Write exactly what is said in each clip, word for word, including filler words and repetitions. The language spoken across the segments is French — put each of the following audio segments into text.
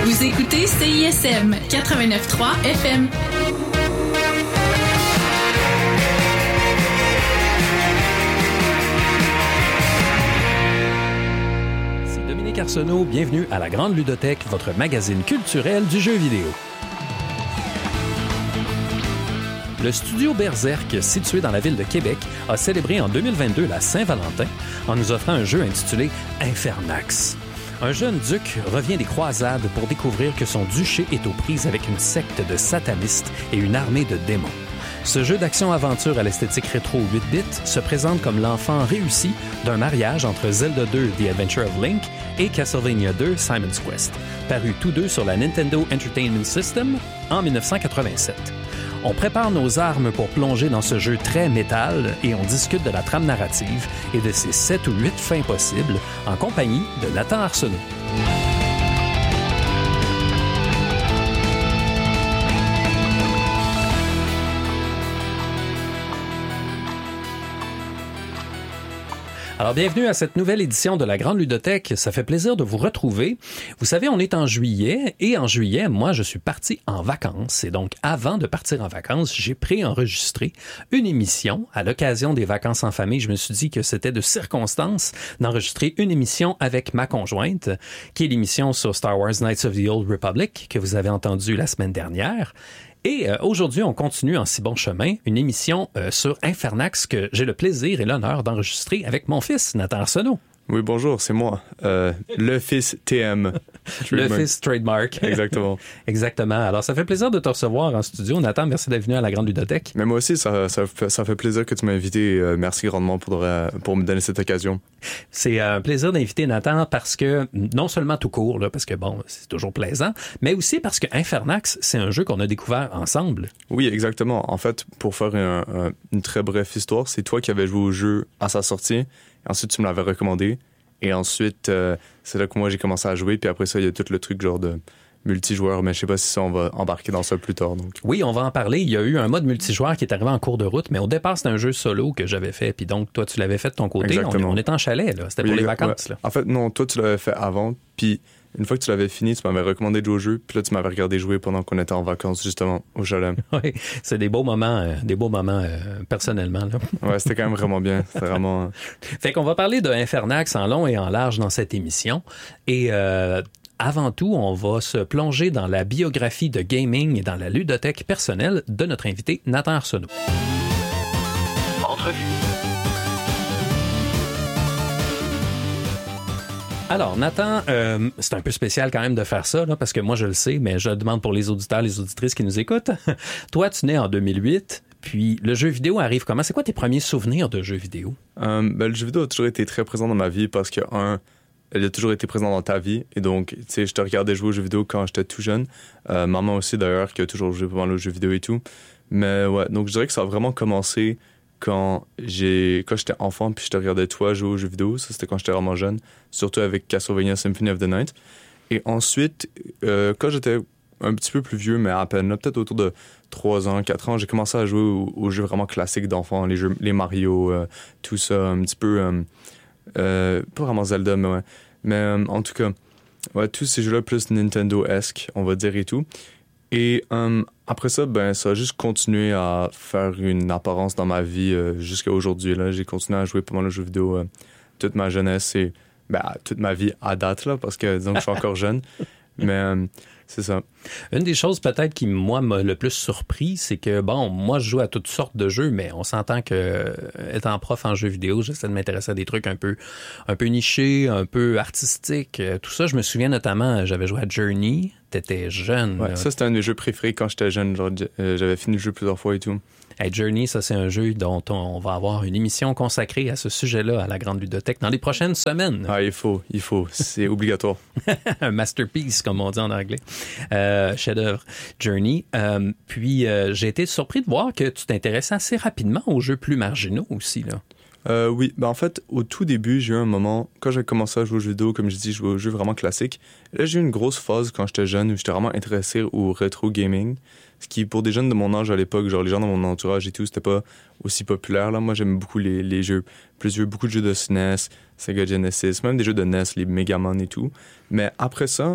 Vous écoutez C I S M quatre-vingt-neuf point trois F M. C'est Dominique Arsenault, bienvenue à la Grande Ludothèque, votre magazine culturel du jeu vidéo. Le studio Berserk, situé dans la ville de Québec, a célébré en deux mille vingt-deux la Saint-Valentin en nous offrant un jeu intitulé Infernax. Un jeune duc revient des croisades pour découvrir que son duché est aux prises avec une secte de satanistes et une armée de démons. Ce jeu d'action-aventure à l'esthétique rétro huit bits se présente comme l'enfant réussi d'un mariage entre Zelda deux The Adventure of Link et Castlevania deux Simon's Quest, parus tous deux sur la Nintendo Entertainment System en dix-neuf cent quatre-vingt-sept. On prépare nos armes pour plonger dans ce jeu très métal et on discute de la trame narrative et de ses sept ou huit fins possibles en compagnie de Nathan Arsenault. Alors, bienvenue à cette nouvelle édition de la Grande Ludothèque. Ça fait plaisir de vous retrouver. Vous savez, on est en juillet et en juillet, moi, je suis parti en vacances. Et donc, avant de partir en vacances, j'ai préenregistré une émission. À l'occasion des vacances en famille, je me suis dit que c'était de circonstance d'enregistrer une émission avec ma conjointe, qui est l'émission sur Star Wars Knights of the Old Republic, que vous avez entendu la semaine dernière. Et euh, aujourd'hui, on continue en si bon chemin une émission euh, sur Infernax que j'ai le plaisir et l'honneur d'enregistrer avec mon fils, Nathan Arsenault. Oui, bonjour, c'est moi, euh, le fils T M. Le fils trademark. Exactement. Exactement. Alors, ça fait plaisir de te recevoir en studio. Nathan, merci d'être venu à la Grande Ludothèque. Mais moi aussi, ça, ça, fait, ça fait plaisir que tu m'as invité. Euh, merci grandement pour, euh, pour me donner cette occasion. C'est un plaisir d'inviter Nathan parce que, non seulement tout court, là, parce que bon, c'est toujours plaisant, mais aussi parce que Infernax, c'est un jeu qu'on a découvert ensemble. Oui, exactement. En fait, pour faire un, un, une très brève histoire, c'est toi qui avais joué au jeu à sa sortie. Ensuite, tu me l'avais recommandé. Et ensuite, euh, c'est là que moi, j'ai commencé à jouer. Puis après ça, il y a tout le truc genre de multijoueur. Mais je sais pas si ça, on va embarquer dans ça plus tard. Donc. Oui, on va en parler. Il y a eu un mode multijoueur qui est arrivé en cours de route. Mais au départ, c'était un jeu solo que j'avais fait. Puis donc, toi, tu l'avais fait de ton côté. Exactement. On, on est en chalet, là. C'était oui, pour les ouais. vacances. Là. En fait, non, toi, tu l'avais fait avant. Puis une fois que tu l'avais fini, tu m'avais recommandé de jouer au jeu. Puis là, tu m'avais regardé jouer pendant qu'on était en vacances, justement, au chalet. Oui, c'est des beaux moments, euh, des beaux moments euh, personnellement. Là. Ouais, c'était quand même vraiment bien. C'était vraiment... Euh... Fait qu'on va parler de Infernax en long et en large dans cette émission. Et... Euh, Avant tout, on va se plonger dans la biographie de gaming et dans la ludothèque personnelle de notre invité Nathan Arsenault. Entrevue. Alors, Nathan, euh, c'est un peu spécial quand même de faire ça, là, parce que moi, je le sais, mais je le demande pour les auditeurs, les auditrices qui nous écoutent. Toi, tu nais en deux mille huit, puis le jeu vidéo arrive comment? C'est quoi tes premiers souvenirs de jeux vidéo? Euh, ben, le jeu vidéo a toujours été très présent dans ma vie parce que, un, elle a toujours été présente dans ta vie. Et donc, tu sais, je te regardais jouer aux jeux vidéo quand j'étais tout jeune. Euh, maman aussi, d'ailleurs, qui a toujours joué pas mal aux jeux vidéo et tout. Mais ouais, donc je dirais que ça a vraiment commencé quand j'ai quand j'étais enfant, puis je te regardais toi jouer aux jeux vidéo. Ça, c'était quand j'étais vraiment jeune, surtout avec Castlevania Symphony of the Night. Et ensuite, euh, quand j'étais un petit peu plus vieux, mais à peine, là, peut-être autour de trois ans, quatre ans, j'ai commencé à jouer aux, aux jeux vraiment classiques d'enfants, les jeux, les Mario, euh, tout ça, un petit peu... Euh, euh, pas vraiment Zelda, mais ouais. Mais euh, en tout cas, ouais, tous ces jeux-là plus Nintendo-esque, on va dire, et tout. Et euh, après ça, ben, ça a juste continué à faire une apparence dans ma vie euh, jusqu'à aujourd'hui. Là. J'ai continué à jouer pas mal aux jeux vidéo euh, toute ma jeunesse et ben, toute ma vie à date, là, parce que disons que je suis encore jeune. Mais euh, c'est ça. Une des choses peut-être qui, moi, m'a le plus surpris, c'est que, bon, moi, je joue à toutes sortes de jeux, mais on s'entend que, euh, étant prof en jeux vidéo, j'essaie de m'intéresser à des trucs un peu, un peu nichés, un peu artistiques. Euh, tout ça, je me souviens notamment, j'avais joué à Journey. T'étais jeune. Ouais, ça, c'était un de mes jeux préférés quand j'étais jeune. Genre, euh, j'avais fini le jeu plusieurs fois et tout. Hey, Journey, ça, c'est un jeu dont on va avoir une émission consacrée à ce sujet-là à la Grande Ludothèque dans les prochaines semaines. Ah, il faut, il faut. C'est obligatoire. Un masterpiece, comme on dit en anglais. Euh, chef-d'œuvre. Journey. Euh, puis, euh, j'ai été surpris de voir que tu t'intéressais assez rapidement aux jeux plus marginaux aussi, là. Euh, oui, ben en fait, au tout début, j'ai eu un moment, quand j'ai commencé à jouer aux jeux vidéo, comme je dis, je jouais aux jeux vraiment classiques. Là, j'ai eu une grosse phase quand j'étais jeune où j'étais vraiment intéressé au rétro gaming. Ce qui, pour des jeunes de mon âge à l'époque, genre les gens dans mon entourage et tout, c'était pas aussi populaire. Là. Moi, j'aime beaucoup les, les jeux plus vieux, beaucoup de jeux de S N E S, Sega Genesis, même des jeux de N E S, les Mega Man et tout. Mais après ça,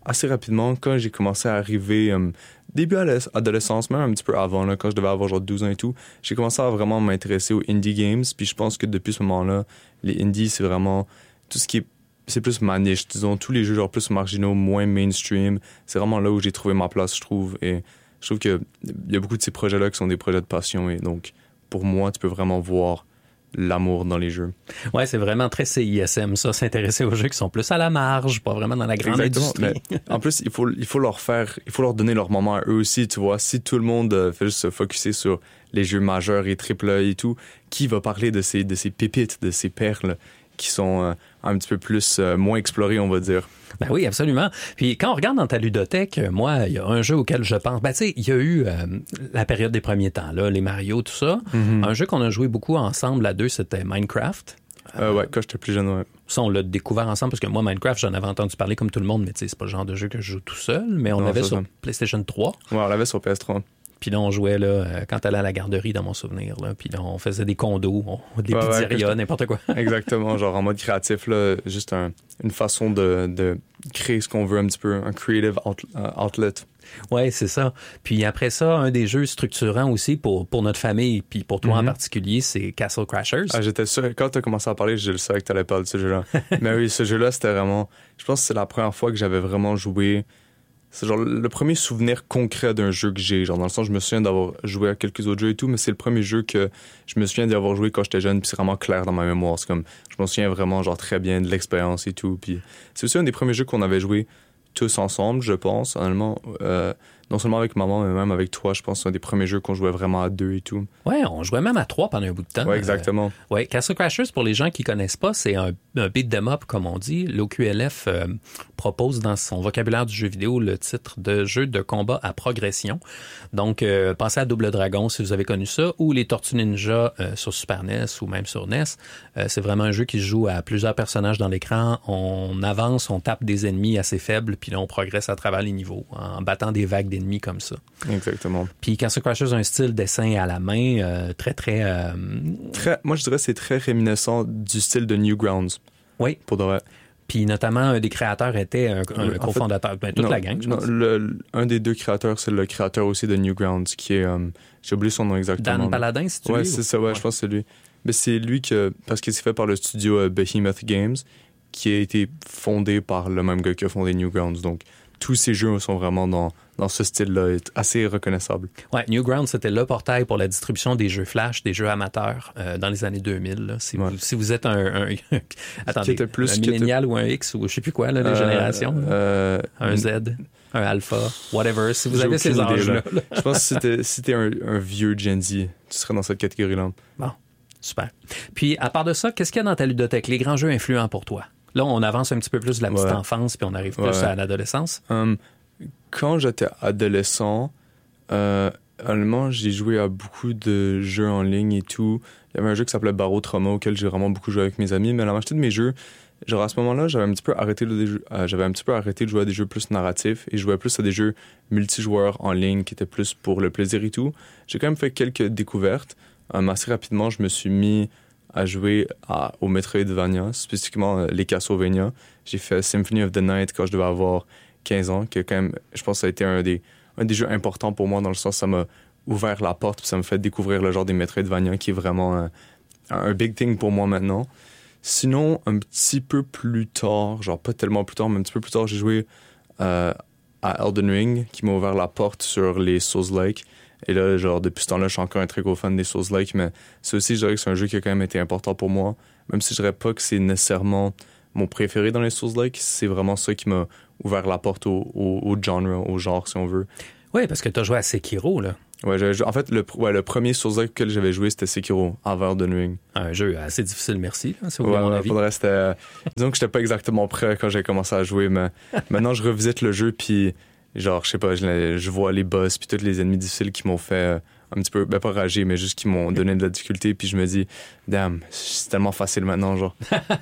assez rapidement, quand j'ai commencé à arriver, um, début à l'adolescence, même un petit peu avant, là, quand je devais avoir genre douze ans et tout, j'ai commencé à vraiment m'intéresser aux indie games. Puis je pense que depuis ce moment-là, les indies, c'est vraiment tout ce qui est c'est plus ma niche, disons, tous les jeux genre plus marginaux, moins mainstream. C'est vraiment là où j'ai trouvé ma place, je trouve. Et je trouve qu'il y a beaucoup de ces projets-là qui sont des projets de passion. Et donc, pour moi, tu peux vraiment voir l'amour dans les jeux. Ouais, c'est vraiment très C I S M, ça, s'intéresser aux jeux qui sont plus à la marge, pas vraiment dans la grande Exactement. industrie. Mais en plus, il faut, il faut leur faire, il faut leur donner leur moment à eux aussi, tu vois. Si tout le monde euh, fait juste se focusser sur les jeux majeurs et triple A et tout, qui va parler de ces, de ces pépites, de ces perles qui sont euh, un petit peu plus, euh, moins explorées, on va dire. Ben oui, absolument. Puis quand on regarde dans ta ludothèque, moi, il y a un jeu auquel je pense. Ben tu sais, il y a eu euh, la période des premiers temps, là, les Mario, tout ça. Mm-hmm. Un jeu qu'on a joué beaucoup ensemble à deux, c'était Minecraft. Euh, ouais, quand j'étais plus jeune, ouais. Ça, on l'a découvert ensemble parce que moi, Minecraft, j'en avais entendu parler comme tout le monde, mais tu sais, c'est pas le genre de jeu que je joue tout seul, mais on non, l'avait ça, sur ça. PlayStation trois. Ouais, on l'avait sur P S trois. Puis là, on jouait là, euh, quand t'allais à la garderie, dans mon souvenir. Là, puis là, on faisait des condos, on, des ouais, pizzerias, ouais, n'importe quoi. Exactement, genre en mode créatif, là, juste un, une façon de, de créer ce qu'on veut un petit peu, un creative out, uh, outlet. Oui, c'est ça. Puis après ça, un des jeux structurants aussi pour, pour notre famille, puis pour toi mm-hmm. en particulier, c'est Castle Crashers. Ah, j'étais sûr, quand tu as commencé à parler, je le savais que tu allais parler de ce jeu-là. Mais oui, ce jeu-là, c'était vraiment... Je pense que c'est la première fois que j'avais vraiment joué... C'est genre le premier souvenir concret d'un jeu que j'ai. Genre dans le sens, je me souviens d'avoir joué à quelques autres jeux et tout, mais c'est le premier jeu que je me souviens d'y avoir joué quand j'étais jeune, puis c'est vraiment clair dans ma mémoire. C'est comme, je me souviens vraiment genre très bien de l'expérience et tout. Puis c'est aussi un des premiers jeux qu'on avait joué tous ensemble, je pense, honnêtement. Euh, non seulement avec maman, mais même avec toi, je pense que c'est un des premiers jeux qu'on jouait vraiment à deux et tout. Ouais, on jouait même à trois pendant un bout de temps. Ouais, exactement. Euh, ouais, Castle Crashers, pour les gens qui connaissent pas, c'est un, un beat 'em up, comme on dit. L'O Q L F euh, propose dans son vocabulaire du jeu vidéo le titre de jeu de combat à progression. Donc, euh, pensez à Double Dragon si vous avez connu ça, ou les Tortues Ninja euh, sur Super N E S ou même sur N E S. Euh, c'est vraiment un jeu qui se joue à plusieurs personnages dans l'écran. On avance, on tape des ennemis assez faibles, puis là, on progresse à travers les niveaux en battant des vagues d'ennemis comme ça. Exactement. Puis Castle Crashers a un style dessin à la main euh, très, très, euh... très... Moi, je dirais que c'est très réminiscent du style de Newgrounds. Oui. Pour de vrai. Puis notamment, un des créateurs était un, un en cofondateur. Fait, ben, toute non, la gang, je non, pense. Le, le, un des deux créateurs, c'est le créateur aussi de Newgrounds, qui est... Um, j'ai oublié son nom exactement. Dan Paladin, c'est-tu Ouais, lui, c'est ou... ça, ouais, ouais, je pense que c'est lui. Mais c'est lui que... Parce que c'est fait par le studio uh, Behemoth Games, qui a été fondé par le même gars qui a fondé Newgrounds. Donc, tous ces jeux sont vraiment dans, dans ce style-là, assez reconnaissable. Ouais, Newgrounds, c'était le portail pour la distribution des jeux Flash, des jeux amateurs euh, dans les années deux mille. Là. Si, ouais. vous, si vous êtes un, un attendez, plus, un millénial était... ou un X ou je sais plus quoi, là, les euh, générations, euh, un Z, un Alpha, whatever. Si vous avez ces âges-là. Là. Je pense que si t'es, si t'es un, un vieux Gen Z, tu serais dans cette catégorie-là. Bon, super. Puis, à part de ça, qu'est-ce qu'il y a dans ta ludothèque? Les grands jeux influents pour toi? Là, on avance un petit peu plus de la petite ouais. enfance, puis on arrive plus ouais. à l'adolescence. Um, quand j'étais adolescent, euh, honnêtement, j'ai joué à beaucoup de jeux en ligne et tout. Il y avait un jeu qui s'appelait Barotrauma, auquel j'ai vraiment beaucoup joué avec mes amis. Mais la majorité de mes jeux, genre à ce moment-là, j'avais un petit peu arrêté de, jeux, euh, j'avais un petit peu arrêté de jouer à des jeux plus narratifs et je jouais plus à des jeux multijoueurs en ligne qui étaient plus pour le plaisir et tout. J'ai quand même fait quelques découvertes. Um, assez rapidement, je me suis mis à jouer à, au Metroidvania, spécifiquement euh, les Castlevania. J'ai fait Symphony of the Night quand je devais avoir quinze ans, qui est quand même, je pense que ça a été un des, un des jeux importants pour moi, dans le sens que ça m'a ouvert la porte, puis ça me fait découvrir le genre des Metroidvania, qui est vraiment un, un big thing pour moi maintenant. Sinon, un petit peu plus tard, genre pas tellement plus tard, mais un petit peu plus tard, j'ai joué euh, à Elden Ring, qui m'a ouvert la porte sur les Souls-like. Et là, genre, depuis ce temps-là, je suis encore un très gros fan des Souls-like, mais c'est aussi, je dirais que c'est un jeu qui a quand même été important pour moi. Même si je dirais pas que c'est nécessairement mon préféré dans les Souls-like, c'est vraiment ça qui m'a ouvert la porte au, au, au genre, au genre, si on veut. Oui, parce que t'as joué à Sekiro, là. Ouais, j'avais joué, en fait, le, ouais, le premier Souls-like auquel j'avais joué, c'était Sekiro, avant Elden Ring. Un jeu assez difficile, merci, là, si vous ouais, voulez mon ouais, avis. Pour le reste, euh, disons que j'étais pas exactement prêt quand j'ai commencé à jouer, mais maintenant, je revisite le jeu, puis genre, je sais pas, je, je vois les boss, puis tous les ennemis difficiles qui m'ont fait... Euh, un petit peu, ben pas rager, mais juste qui m'ont donné de la difficulté, puis je me dis, damn, c'est tellement facile maintenant, genre.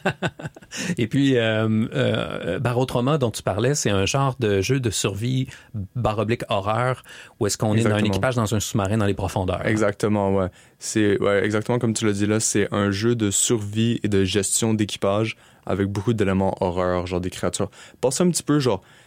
Et puis, euh, euh, Barotrauma, dont tu parlais, c'est un genre de jeu de survie baroblique horreur, où est-ce qu'on exactement. est dans un équipage dans un sous-marin dans les profondeurs. Hein? Exactement, ouais. C'est, ouais, exactement comme tu l'as dit là, c'est un jeu de survie et de gestion d'équipage avec beaucoup d'éléments horreur, genre des créatures. Pensez un petit peu, genre,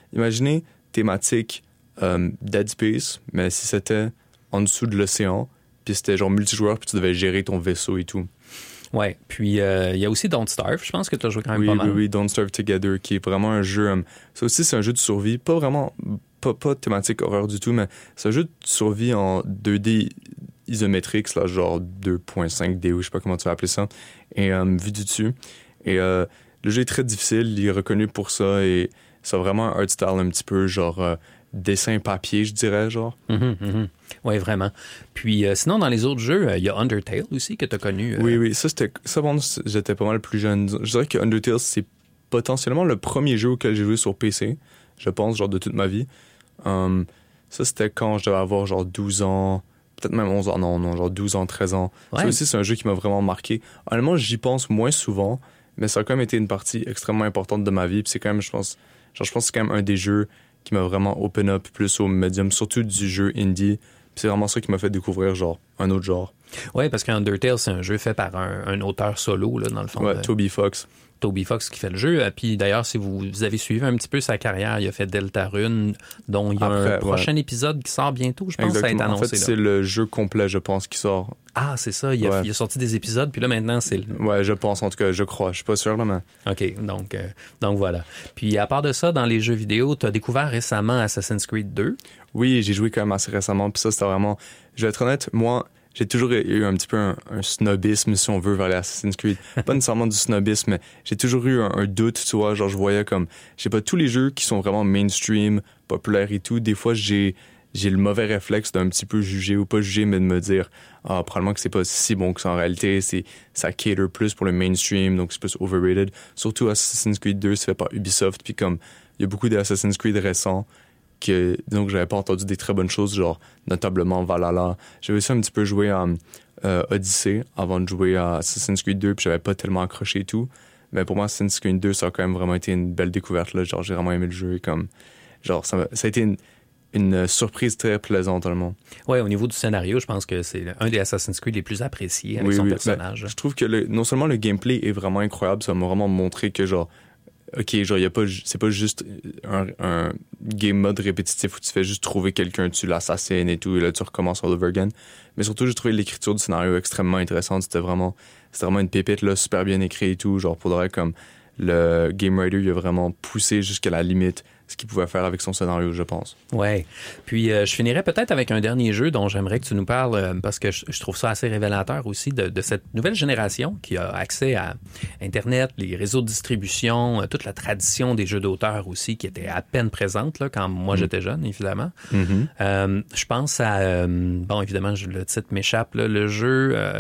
imaginez thématique euh, Dead Space, mais si c'était en dessous de l'océan, puis c'était genre multijoueur, puis tu devais gérer ton vaisseau et tout. Ouais, puis il euh, y a aussi Don't Starve, je pense que tu as joué quand même oui, pas mal. Oui, oui, Don't Starve Together, qui est vraiment un jeu... Um, ça aussi, c'est un jeu de survie, pas vraiment... Pas, pas thématique horreur du tout, mais c'est un jeu de survie en deux D isométrique, là, genre deux point cinq D, ou je sais pas comment tu vas appeler ça, et um, vu du dessus. Et euh, le jeu est très difficile, il est reconnu pour ça, et c'est vraiment un art style un petit peu, genre... Euh, dessin papier, je dirais, genre. Mm-hmm, mm-hmm. Oui, vraiment. Puis euh, sinon, dans les autres jeux, il euh, y a Undertale aussi que tu as connu. Euh... Oui, oui. Ça, c'était, ça, bon, j'étais pas mal plus jeune. Je dirais que Undertale, c'est potentiellement le premier jeu auquel j'ai joué sur P C, je pense, genre de toute ma vie. Um, ça, c'était quand je devais avoir genre douze ans, peut-être même onze ans, non, non, genre douze ans, treize ans. Ouais. Ça aussi, c'est un jeu qui m'a vraiment marqué. Honnêtement, j'y pense moins souvent, mais ça a quand même été une partie extrêmement importante de ma vie. Puis c'est quand même, je pense, genre, je pense que c'est quand même un des jeux qui m'a vraiment open up plus au médium, surtout du jeu indie. Puis c'est vraiment ça qui m'a fait découvrir genre un autre genre. Oui, parce qu'Undertale, c'est un jeu fait par un, un auteur solo, là, dans le fond. Ouais, de... Toby Fox. Toby Fox qui fait le jeu. Puis d'ailleurs, si vous, vous avez suivi un petit peu sa carrière, il a fait Deltarune, dont il y a Après, un prochain ouais. épisode qui sort bientôt, je pense. Exactement. Ça a été annoncé. En fait, là. c'est le jeu complet, je pense, qui sort. Ah, c'est ça. Il a, ouais. il a sorti des épisodes, puis là, maintenant, c'est... Le... Ouais, je pense, en tout cas, je crois. Je suis pas sûr, là, mais... OK, donc, euh, donc voilà. Puis à part de ça, dans les jeux vidéo, tu as découvert récemment Assassin's Creed deux. Oui, j'ai joué quand même assez récemment, puis ça, c'était vraiment... Je vais être honnête, moi... J'ai toujours eu un petit peu un, un snobisme, si on veut, vers les Assassin's Creed. Pas nécessairement du snobisme, mais j'ai toujours eu un, un doute, tu vois. Genre, je voyais comme... Je sais pas, tous les jeux qui sont vraiment mainstream, populaires et tout, des fois, j'ai, j'ai le mauvais réflexe d'un petit peu juger, ou pas juger, mais de me dire, ah, probablement que c'est pas si bon que ça en réalité. C'est, ça cater plus pour le mainstream, donc c'est plus overrated. Surtout Assassin's Creed deux, c'est fait par Ubisoft, puis comme, il y a beaucoup d'Assassin's Creed récents, que donc j'avais pas entendu des très bonnes choses, genre notablement Valhalla. J'avais aussi un petit peu joué à euh, Odyssey avant de jouer à Assassin's Creed deux, puis j'avais pas tellement accroché et tout. Mais pour moi, Assassin's Creed deux, ça a quand même vraiment été une belle découverte, là. Genre, j'ai vraiment aimé le jeu et comme... Genre, ça, ça a été une, une surprise très plaisante, vraiment. Ouais, au niveau du scénario, je pense que c'est un des Assassin's Creed les plus appréciés avec oui, son oui. personnage. Ben, je trouve que le, non seulement le gameplay est vraiment incroyable, ça m'a vraiment montré que genre OK, genre, y a pas, c'est pas juste un, un game mode répétitif où tu fais juste trouver quelqu'un, tu l'assassines et tout, et là, tu recommences all over again. Mais surtout, j'ai trouvé l'écriture du scénario extrêmement intéressante. C'était vraiment, c'était vraiment une pépite, là, super bien écrit et tout. Genre, pour de vrai, comme le game writer, il a vraiment poussé jusqu'à la limite ce qu'il pouvait faire avec son scénario, je pense. Ouais. Puis, euh, je finirais peut-être avec un dernier jeu dont j'aimerais que tu nous parles, euh, parce que je, je trouve ça assez révélateur aussi de, de cette nouvelle génération qui a accès à Internet, les réseaux de distribution, euh, toute la tradition des jeux d'auteur aussi qui était à peine présente là, quand moi mmh. j'étais jeune, évidemment. Mm-hmm. Euh, je pense à... Euh, bon, évidemment, je, le titre m'échappe, là, le jeu, euh,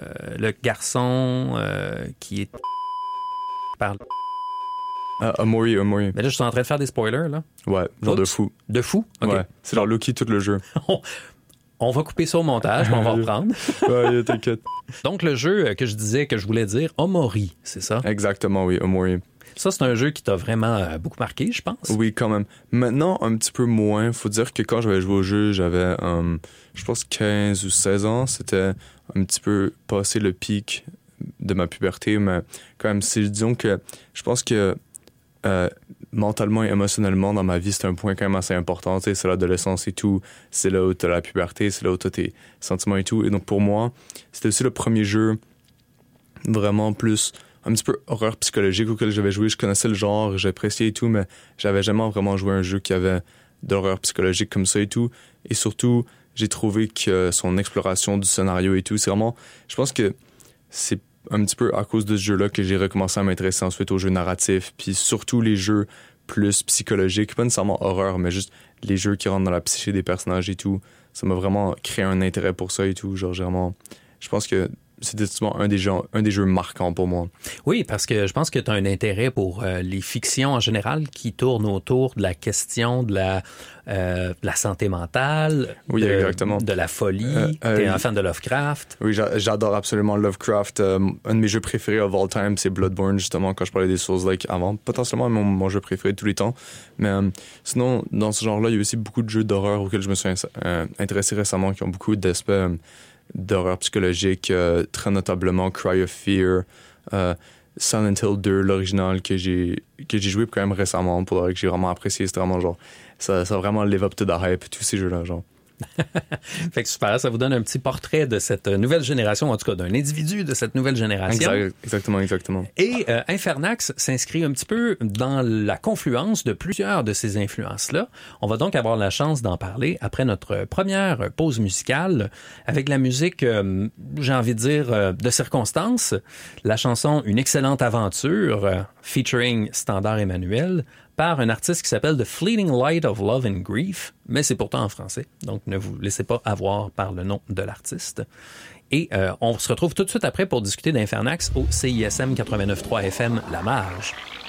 le garçon euh, qui est... parle... Uh, Omori, Omori. Mais là, je suis en train de faire des spoilers, là. Ouais, genre Oups. de fou. De fou? Okay. Ouais, c'est genre Loki tout le jeu. On va couper ça au montage, mais on va reprendre. Ouais, t'inquiète. Donc, le jeu que je disais, que je voulais dire, Omori, c'est ça? Exactement, oui, Omori. Ça, c'est un jeu qui t'a vraiment euh, beaucoup marqué, je pense. Oui, quand même. Maintenant, un petit peu moins. Faut dire que quand j'avais joué au jeu, j'avais, um, je pense, quinze ou seize ans. C'était un petit peu passé le pic de ma puberté, mais quand même, c'est, disons que je pense que Euh, mentalement et émotionnellement dans ma vie, c'est un point quand même assez important. C'est l'adolescence et tout, c'est là où t'as la puberté, c'est là où t'as tes sentiments et tout. Et donc pour moi, c'était aussi le premier jeu vraiment plus un petit peu horreur psychologique auquel j'avais joué. Je connaissais le genre, j'appréciais et tout, mais j'avais jamais vraiment joué à un jeu qui avait de l'horreur psychologique comme ça et tout. Et surtout, j'ai trouvé que son exploration du scénario et tout, c'est vraiment... Je pense que c'est un petit peu à cause de ce jeu-là que j'ai recommencé à m'intéresser ensuite aux jeux narratifs, puis surtout les jeux plus psychologiques, pas nécessairement horreur, mais juste les jeux qui rentrent dans la psyché des personnages et tout. Ça m'a vraiment créé un intérêt pour ça et tout. Genre, vraiment, je pense que c'est définitivement un des jeux, un des jeux marquants pour moi. Oui, parce que je pense que tu as un intérêt pour euh, les fictions en général qui tournent autour de la question de la, euh, de la santé mentale, oui, de, exactement. de la folie. Euh, euh, tu es un fan de Lovecraft. Oui, j'adore absolument Lovecraft. Euh, un de mes jeux préférés of all time, c'est Bloodborne, justement, quand je parlais des Souls-like avant. Potentiellement mon, mon jeu préféré de tous les temps. Mais euh, sinon, dans ce genre-là, il y a aussi beaucoup de jeux d'horreur auxquels je me suis euh, intéressé récemment, qui ont beaucoup d'aspects... Euh, d'horreur psychologique, euh, très notablement Cry of Fear. Euh, Silent Hill deux, l'original, que j'ai que j'ai joué quand même récemment, pour que j'ai vraiment apprécié. C'était vraiment genre, ça, ça a vraiment live up to the hype, tous ces jeux-là, genre. Fait que super, ça vous donne un petit portrait de cette nouvelle génération, en tout cas d'un individu de cette nouvelle génération. Exact, exactement, exactement. Et euh, Infernax s'inscrit un petit peu dans la confluence de plusieurs de ces influences-là. On va donc avoir la chance d'en parler après notre première pause musicale avec la musique, euh, j'ai envie de dire, euh, de circonstance. La chanson Une excellente aventure, euh, featuring Standard Emmanuel, par un artiste qui s'appelle The Fleeting Light of Love and Grief, mais c'est pourtant en français, donc ne vous laissez pas avoir par le nom de l'artiste. Et euh, on se retrouve tout de suite après pour discuter d'Infernax au C I S M quatre-vingt-neuf point trois F M La Marge.